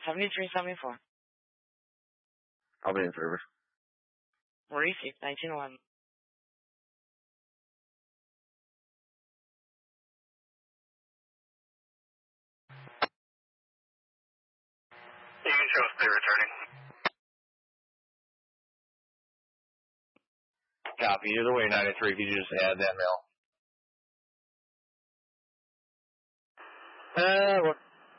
7374. I'll be in service. Received, 1911. Union shows clear returning. Copy. Either way, 93, if you just add that mail. What?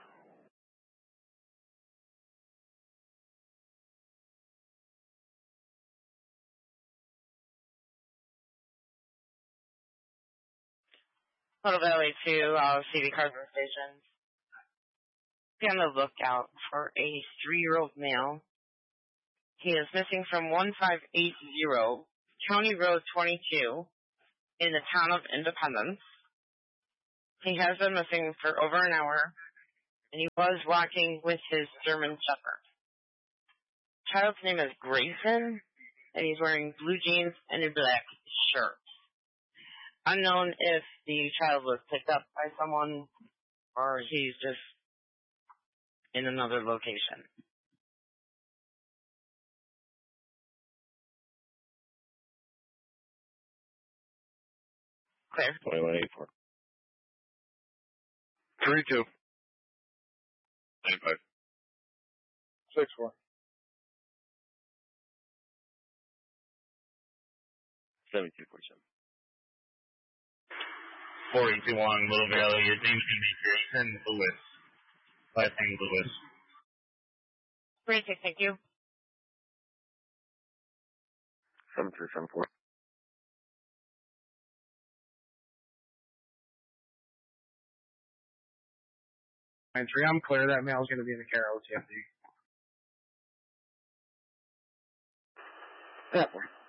Little Valley 2, CV Carson Station. Be on the lookout for a 3-year-old male. He is missing from 1580 County Road 22 in the town of Independence. He has been missing for over an hour, and he was walking with his German Shepherd. Child's name is Grayson, and he's wearing blue jeans and a black shirt. Unknown if the child was picked up by someone or he's just in another location. Clear. 2184. 32. 95. 64. 7247. 421 Little Valley. Your name's going to be Grayson Lewis. Last name Lewis. Great, thank you. 7374. Entry, I'm clear. That mail's going to be in the care OTFD. That one.